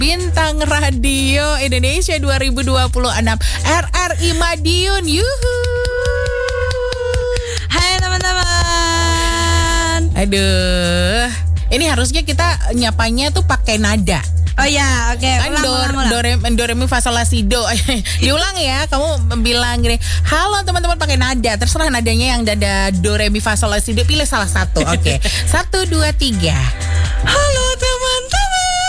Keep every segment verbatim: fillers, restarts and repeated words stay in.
Bintang Radio Indonesia dua ribu dua puluh enam R R I Madiun. Yuhu. Hai teman-teman. Aduh, ini harusnya kita nyapanya tuh pakai nada. Oh ya, oke. Okay. Kan ulang, do, ulang, ulang. do, re, do, re, mi, fa, sol, la, si, do. Diulang ya, kamu bilang gini, halo teman-teman pakai nada. Terserah nadanya yang ada do, re, mi, fa, sol, la, si, do. Pilih salah satu, oke. Okay. Satu, dua, tiga. Halo teman-teman.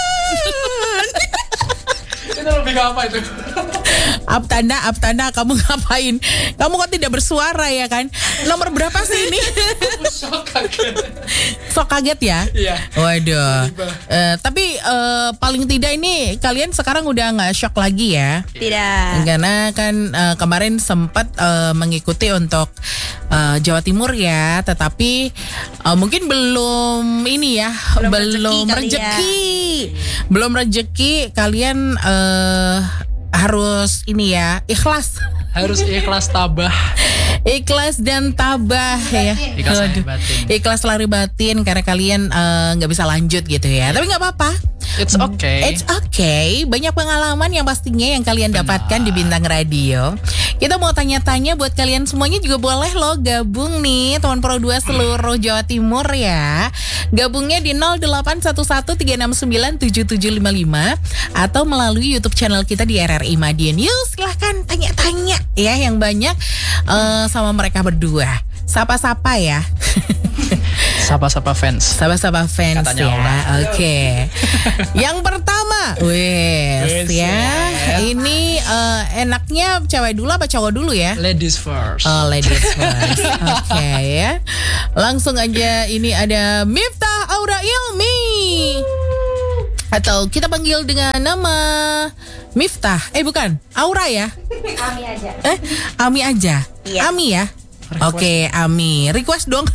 Itu lebih ke apa itu? Up tanda, up tanda, kamu ngapain? Kamu kok tidak bersuara ya kan? Nomor berapa sih ini? Sok kaget. Sok kaget ya? Iya. Waduh. Uh, tapi uh, paling tidak ini kalian sekarang udah nggak shock lagi ya? Tidak. Karena kan uh, kemarin sempat uh, mengikuti untuk uh, Jawa Timur ya, tetapi uh, mungkin belum ini ya, Belum belum rezeki kali rezeki, belum rezeki kalian. Uh, harus ini ya, ikhlas. Harus ikhlas tabah. Ikhlas dan tabah ya. Ikhlas lahir batin. Ikhlas lahir batin karena kalian nggak uh, bisa lanjut gitu ya. Tapi nggak apa-apa. It's okay. It's okay. Banyak pengalaman yang pastinya yang kalian Benar. dapatkan di Bintang Radio. Kita mau tanya-tanya buat kalian semuanya juga boleh loh gabung nih teman Pro dua seluruh Jawa Timur ya. Gabungnya di nol delapan satu satu tiga enam sembilan tujuh tujuh lima lima atau melalui YouTube channel kita di R R I Madiun. Yuk silahkan tanya-tanya ya yang banyak uh, sama mereka berdua. Sapa-sapa ya. Sapa-sapa fans. Sapa-sapa fans Katanya ya. Oke. Okay. Yang pertama, wes ya. Ini uh, enaknya cewek dulu apa cowok dulu ya? Ladies first. Oh, ladies first. Oke okay, ya. Langsung aja ini ada Miftah Aura Ilmi. Atau kita panggil dengan nama Miftah. Eh bukan, Aura ya? Ami aja. Eh, Ami aja. Iya. Ami ya. Oke, okay, Ami. Request dong.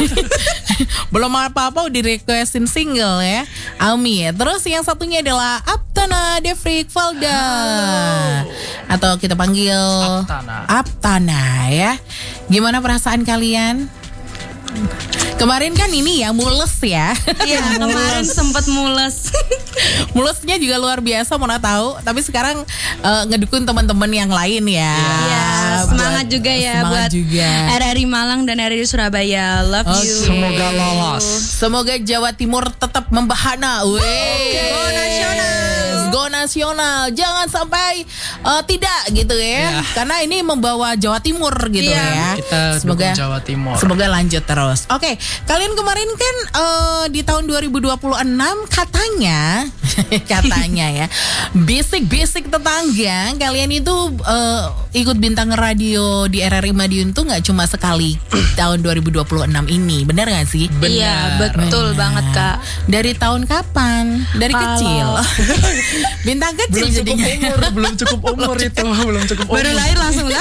Belum apa-apa udah requestin single ya. Ami ya. Terus yang satunya adalah Aptana Devrik Valda. Halo. Atau kita panggil Aptana. Aptana ya. Gimana perasaan kalian? Kemarin kan ini ya mules ya. Iya kemarin sempat mules. Mulesnya juga luar biasa mana tahu. Tapi sekarang uh, ngedukung teman-teman yang lain ya. Iya semangat buat, juga ya semangat buat juga. R R I Malang dan R R I Surabaya. Love okay. you. Semoga lolos. Semoga Jawa Timur tetap membahana. Weh. Okay. Go nasional. Go nasional. Jangan sampai uh, tidak gitu ya. Yeah. Karena ini membawa Jawa Timur gitu yeah. ya. Kita semoga dukung Jawa Timur. Semoga lanjut terus. Oke, okay. Kalian kemarin kan uh, di tahun dua ribu dua puluh enam katanya katanya ya. Basic-basic tetangga kalian itu uh, ikut Bintang Radio di R R I Madiun tuh nggak cuma sekali tahun dua ribu dua puluh enam ini. Benar nggak sih? Benar. Iya, betul Benar. banget, Kak. Dari tahun kapan? Dari Kalau... kecil. Bintang kecil belum jadinya. Cukup umur, belum cukup umur itu, belum cukup umur. Baru lahir langsung lah.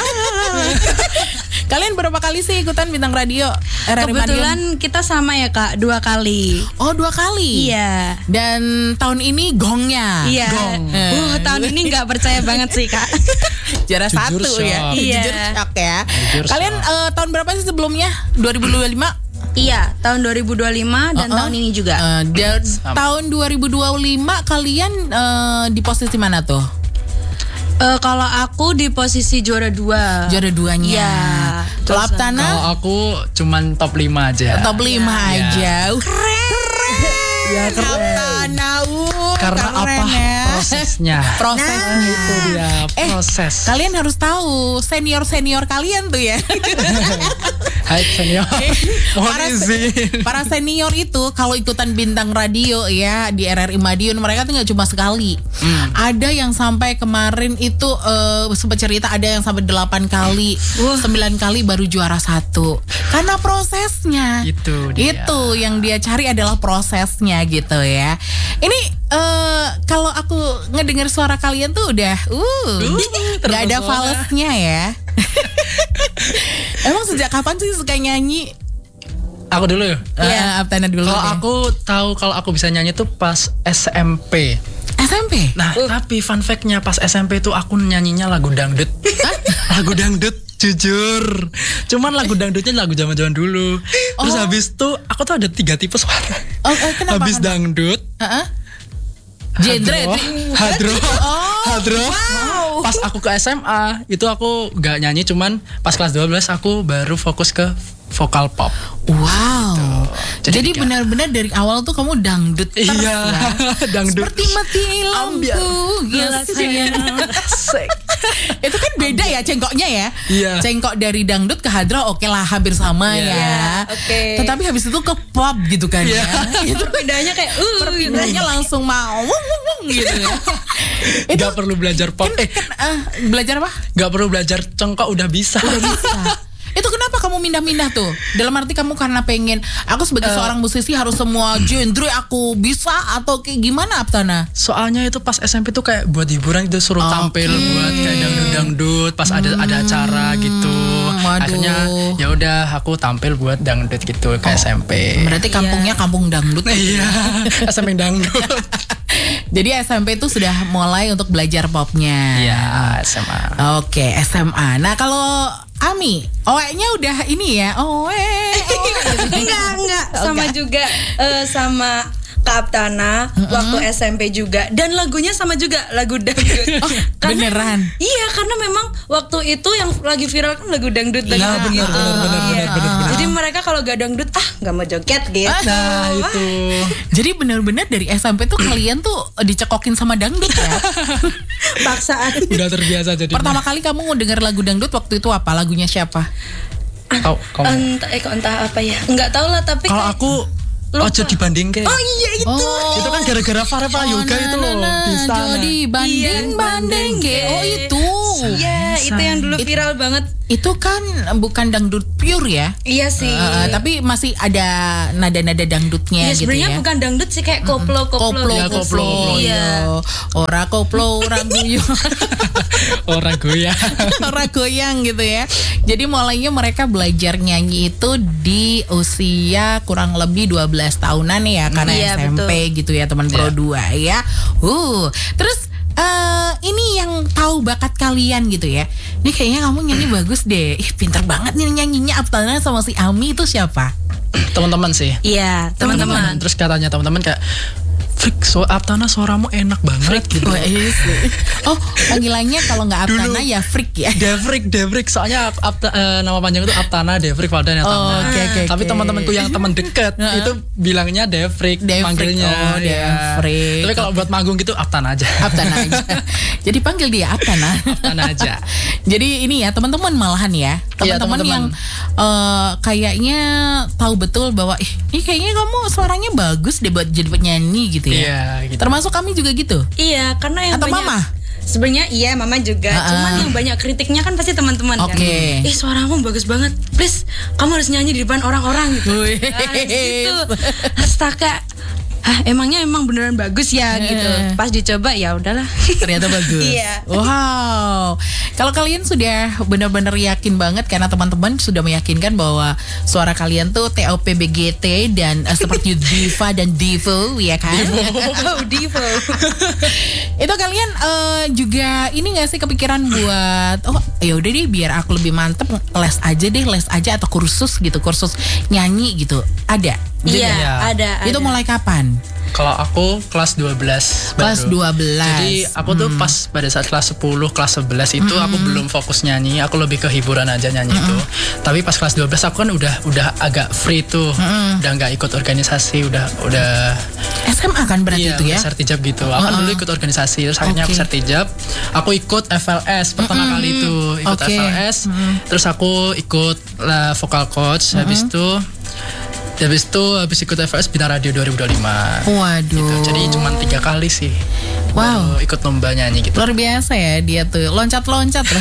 Kalian berapa kali sih ikutan Bintang Radio R R I Kebetulan Madiun? kita sama ya Kak, dua kali. Oh dua kali? Iya. Dan tahun ini gongnya? Iya. Gong. Uh, tahun ini nggak percaya banget sih Kak. Juara satu shock. ya? Iya. Jujur shock ya? Jujur Kalian uh, tahun berapa sih sebelumnya? dua ribu dua puluh lima? Iya, tahun dua ribu dua puluh lima dan uh-uh. tahun ini juga. Uh, dan tahun dua ribu dua puluh lima kalian uh, di posisi mana tuh? Uh, kalau aku di posisi juara dua. Juara duanya. Iya. Kalau Aptana? Kalau aku cuman top lima aja. Top lima ya. aja. Ya. Keren. Ya, keren. Aptana, uh, karena keren apa? Ya. Prosesnya. Prosesnya. Nah, itu dia, proses. Eh, kalian harus tahu senior-senior kalian tuh ya. Hai senior. Mohon para, izin. para senior itu kalau ikutan Bintang Radio ya di R R I Madiun mereka tuh nggak cuma sekali. Hmm. Ada yang sampai kemarin itu uh, sempat cerita ada yang sampai delapan kali, uh. sembilan kali baru juara satu. Karena prosesnya. Itu dia. Itu yang dia cari adalah prosesnya gitu ya. Ini uh, kalau aku ngedengar suara kalian tuh udah uh, uh nggak ada falesnya ya. Emang sejak kapan sih suka nyanyi? Aku dulu ya. Iya, uh, Aptana dulu. Kalau aku tahu kalau aku bisa nyanyi tuh pas S M P. S M P? Nah, uh. tapi fun fact-nya pas S M P tuh aku nyanyinya lagu dangdut. Lagu dangdut, jujur. Cuman lagu dangdutnya lagu zaman-zaman dulu. Terus oh. habis tuh aku tuh ada tiga tipe suara. Oh, oh, kenapa? Habis kenapa? dangdut. Uh-uh. Genre. Hadro. Oh, Hadro. wow. Pas aku ke S M A itu aku gak nyanyi, cuman pas kelas dua belas aku baru fokus ke vokal pop. Wow. Jadi Jadi, tiga. benar-benar dari awal tuh kamu dangdut terus Iya, ya. dangdut. Seperti mati lampu. Ambiar. Yes, yes. Itu kan beda ya cengkoknya ya. Iya. Cengkok dari dangdut ke hadro oke lah hampir sama Iya. ya. Iya, oke. Tetapi habis itu ke pop gitu kan Iya. ya. Itu Perbedaannya kayak uh perpindahannya langsung mau wung, wung, wung, gitu ya. Itu Gak perlu belajar pop. Eh, eh, belajar apa? gak perlu belajar cengkok udah bisa. Udah bisa. Itu kenapa kamu mindah-mindah tuh? Dalam arti kamu karena pengen aku sebagai Eh. seorang musisi harus semua genre aku bisa atau kayak gimana Aptana? Soalnya itu pas S M P tuh kayak buat hiburan itu suruh Oke. tampil buat kayak dangdut-dangdut pas ada ada acara gitu. waduh. Akhirnya ya udah aku tampil buat dangdut gitu ke S M P. Berarti kampungnya kampung dangdut. Iya, S M P dangdut. Jadi S M P itu sudah mulai untuk belajar popnya. Iya, S M A. Oke, S M A. Nah, kalau Ami, oe-nya udah ini ya. Oe. oe. enggak enggak sama Enggak. juga eh, sama Kak Aptana waktu S M P juga, dan lagunya sama juga lagu dangdut. Oh, beneran? Iya, karena memang waktu itu yang lagi viral kan lagu dangdut lagi. Iya, bener, Iya. bener, bener, Iya. bener, bener, bener. Jadi mereka kalau gak dangdut ah nggak mau joget gitu. Nah, itu. Jadi benar-benar dari S M P tuh kalian tuh dicekokin sama dangdut ya. Paksaan. Udah terbiasa jadi. Pertama kali kamu denger lagu dangdut waktu itu apa? Lagunya siapa? Tahu kamu. Entah, eh, kok entah apa ya. Nggak tahu lah, tapi Kalau kayak- aku Lupa. ojo dibanding kayak. Oh iya itu. Oh. Itu kan gara-gara Farah Prayoga itu loh di istana. Jadi banding-banding ke. Oh itu. Iya, itu yang dulu viral banget. Itu kan bukan dangdut pure ya. Iya sih. Eh, tapi masih ada nada-nada dangdutnya Iya, gitu sebenarnya ya. bukan dangdut sih, kayak koplo koplo. Koplo, Ya, koplo, koplo, koplo, iya. Ora koplo, ora guyu. Orang goyang. Ora goyang gitu ya. Jadi mulainya mereka belajar nyanyi itu di usia kurang lebih dua belas tahunan ya, karena Iya, S M P gitu ya, teman Pro Iya. dua ya. Uh, terus eh ini yang tahu bakat kalian gitu ya. Ini kayaknya kamu nyanyi bagus deh. Ih, pinter banget nih nyanyinya Aptana sama si Ami itu siapa? Teman-teman sih. Iya, teman-teman. Terus katanya teman-teman kayak Frik, so Aptana suaramu enak banget gitu. Wah, iya sih. Oh, panggilannya kalau nggak Aptana ya Freak ya. Devrik, Devrik, soalnya Apta, eh, nama panjang itu Aptana Devrik Valdan ya. Oh, oke, oke, Tapi oke. teman-temanku yang teman dekat itu bilangnya Devrik, Devrik, manggilnya. oh, ya. Devrik. Tapi kalau buat manggung gitu Aptana aja. Aptana aja. Jadi panggil dia Aptana. Aptana aja. Jadi ini ya teman-teman malahan ya. Iya, Teman-teman teman-teman. yang eh, kayaknya tahu betul bahwa ih, ini kayaknya kamu suaranya bagus deh buat jadi penyanyi gitu ya. Iya, gitu. Termasuk kami juga gitu. Iya, karena yang Atau banyak, mama? Sebenarnya iya, mama juga. Ha-ha. Cuman yang banyak kritiknya kan pasti teman-teman kan. Oke. Ih, suaramu bagus banget. Please, kamu harus nyanyi di depan orang-orang gitu. Wih. Nah, gitu. Astaga. Ah, emangnya emang beneran bagus ya gitu. Pas dicoba ya udahlah. Ternyata bagus. Iya. Wow. Kalau kalian sudah benar-benar yakin banget karena teman-teman sudah meyakinkan bahwa suara kalian tuh T O P B G T dan eh, seperti diva dan divo ya kan? Oh, Divo. Itu kalian eh, juga ini gak sih kepikiran buat oh ya udah deh biar aku lebih mantep les aja deh les aja atau kursus gitu kursus nyanyi gitu ada? Iya, Iya. ada, ada. Itu mulai kapan? Kalau aku kelas dua belas Kelas baru. dua belas. Jadi aku tuh pas pada saat kelas sepuluh, kelas sebelas itu aku belum fokus nyanyi, aku lebih ke hiburan aja nyanyi itu. Tapi pas kelas dua belas aku kan udah udah agak free tuh. Udah nggak ikut organisasi, udah udah S M A kan berarti iya, itu ya? udah sertijab gitu. Aku kan dulu ikut organisasi, terus akhirnya aku Oke. sertijab. Aku ikut F L S pertama kali itu, ikut Oke. F L S. Terus aku ikut lah vokal coach, habis itu habis itu habis ikut F L S Bintang Radio dua ribu dua puluh lima. Waduh. Gitu. Jadi cuma tiga kali sih. Wow. Baru ikut lomba nyanyi gitu. Luar biasa ya dia tuh loncat-loncat loh.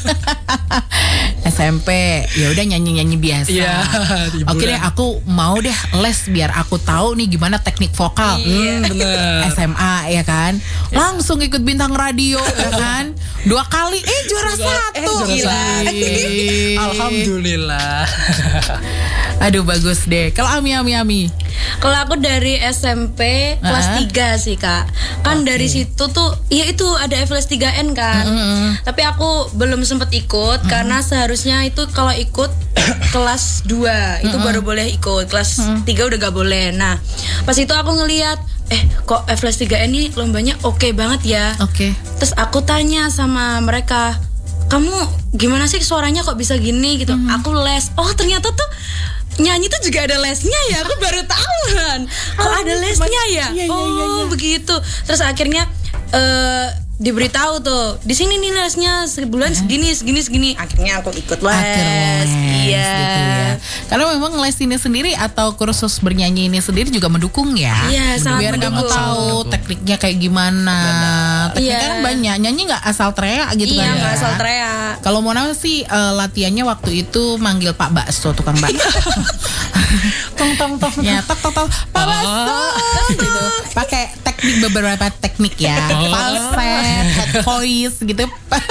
S M P ya udah nyanyi-nyanyi biasa. Iya, hiburan. Oke deh aku mau deh les biar aku tahu nih gimana teknik vokal. Hmm, bener. S M A ya kan. Langsung ikut Bintang Radio ya kan. Dua kali eh juara satu. Eh, juara Gila. satu. Ih. Alhamdulillah. Aduh bagus deh. Kalau Ami Ami Ami. Kalau aku dari S M P kelas Ah. tiga sih Kak. Kan dari situ tuh ya itu ada F L S tiga N kan. Tapi aku belum sempat ikut karena seharusnya itu kalau ikut kelas dua itu baru boleh ikut. Kelas tiga udah gak boleh. Nah, pas itu aku ngelihat eh kok Flash tiga N ini lombanya oke banget ya. Oke. Terus aku tanya sama mereka, kamu gimana sih suaranya kok bisa gini gitu? Mm-hmm. Aku les. Oh ternyata tuh nyanyi tuh juga ada lesnya ya. Aku baru tahu kan. Kok ada lesnya ya? Iya, iya, Oh iya, iya. begitu. Terus akhirnya eh diberitahu tuh di sini nih lesnya sebulan segini segini segini. Akhirnya aku ikut les. Akhir les, Iya. gitu ya. Karena memang les ini sendiri atau kursus bernyanyi ini sendiri juga mendukung ya. Iya, sangat Biar kamu mendukung. tahu tekniknya kayak gimana. Tekniknya Iya. kan banyak. Nyanyi nggak asal teriak gitu Iya kan. nggak ya. asal teriak. Kalau Mona sih eh, latihannya waktu itu manggil Pak Bakso, tukang bakso. Tong tong tong. Ya, tok tok tok. Pak Bakso gitu. Pakai teknik beberapa teknik ya. Falset, head voice gitu.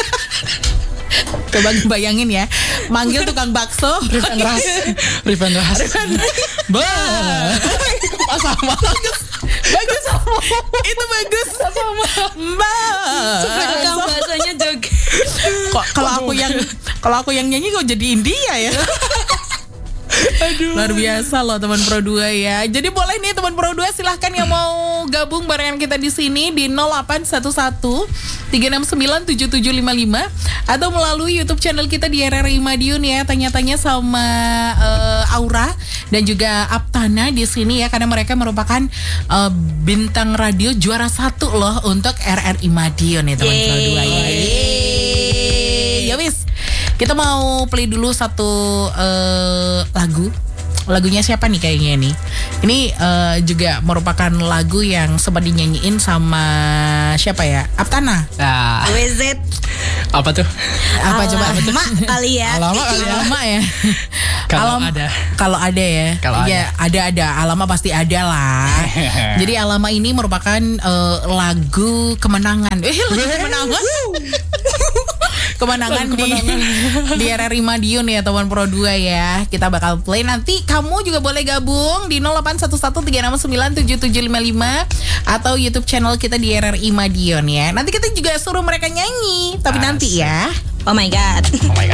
Coba bayangin ya, manggil tukang bakso. Rifan Ras. Rifan Ras. Ba. Oh, sama. Bagus. Bagus. Itu bagus. Mbak. Tukang bahasanya joget. Kok kalau aku yang kalau aku yang nyanyi kok jadi India ya? Aduh. Luar biasa loh teman Pro dua ya. Jadi boleh nih teman Pro dua silahkan yang mau gabung barengan kita di sini di nol delapan satu satu tiga enam sembilan tujuh tujuh lima lima atau melalui YouTube channel kita di R R I Madiun ya. Tanya-tanya sama uh, Aura dan juga Aptana di sini ya, karena mereka merupakan uh, bintang radio juara satu loh untuk R R I Madiun ya teman Pro dua ya. Yeay. Ya wis. Kita mau play dulu satu uh, lagu. Lagunya siapa nih kayaknya nih? Ini uh, juga merupakan lagu yang sempat dinyanyiin sama siapa ya? Aptana. Nah, W Z. apa tuh? Apa coba? Alamak kali ya. Alamak kali ya. Alamak ya. Kalau Alam- ada. Kalau ada ya. Kalau ya, ada ada. Alamak pasti ada lah. Jadi Alamak ini merupakan uh, lagu kemenangan. Eh, lagu kemenangan. Kemenangan di di R R I Madiun ya teman Pro dua ya. Kita bakal play nanti. Kamu juga boleh gabung di nol delapan satu satu tiga enam sembilan tujuh tujuh lima lima atau YouTube channel kita di R R I Madiun ya. Nanti kita juga suruh mereka nyanyi, tapi Asik. nanti ya. Oh my god. Oh my God.